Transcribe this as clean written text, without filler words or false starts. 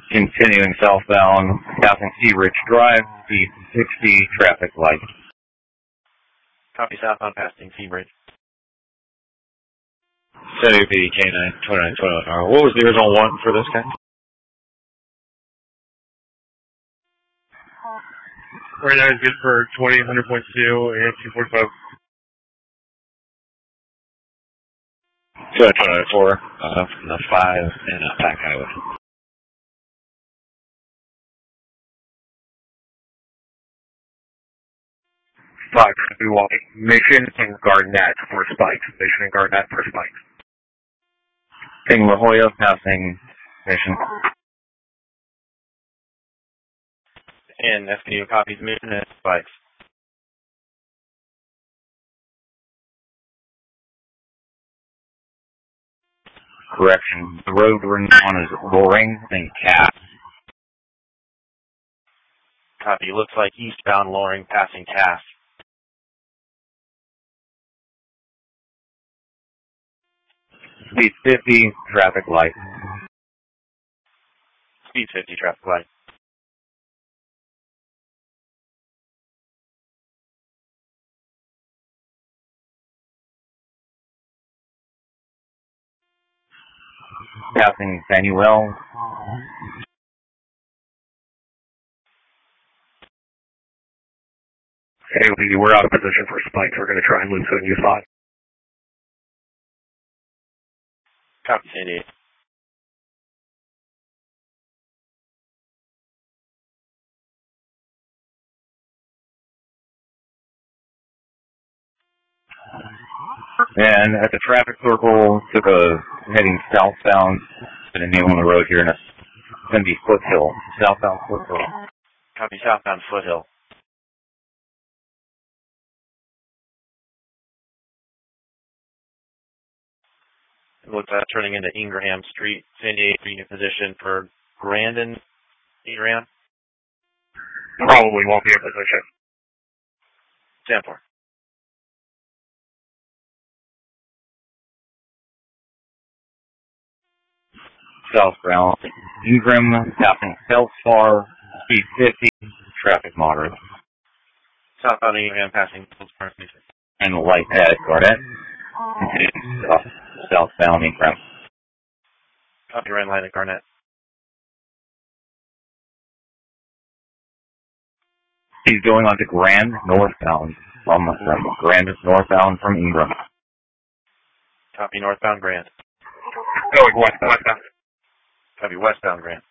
Continuing southbound, passing Sea Ridge Drive, speed 60, traffic light. Copy southbound passing Sea Ridge. WP K9 2912. What was the original one for this guy? Right now is good for 20, 100.2, and 245. 294 from the 5 and back highway. Five, we walk Mission and Garnett for spikes. Mission and Garnett for spikes. Ping La Jolla, passing Mission. And FPU copies Mission and spikes. Correction. The road we're on is Loring and Cass. Copy. Looks like eastbound Loring passing Cass. Speed 50, traffic light. Speed 50, traffic light. Passing Samuel. Hey, we're out of position for spikes. We're going to try and lose a new spot. Copy, San Diego. And at the traffic circle, took a heading southbound to the name on the road here, and it's going to be Foothill. Southbound Foothill. Copy, southbound Foothill. It looks like turning into Ingraham Street. San Diego being in position for Grandin. Ingraham? Probably won't be in position. 10-4. Southbound Ingram, passing Felspar, speed 50, traffic moderate. Southbound Ingraham passing Felspar. And light at Garnett. Southbound Ingram. Copy, red light at Garnett. He's going on to Grand northbound from Grand northbound from Ingram. Copy, northbound Grand. Going westbound. Copy, westbound Grand.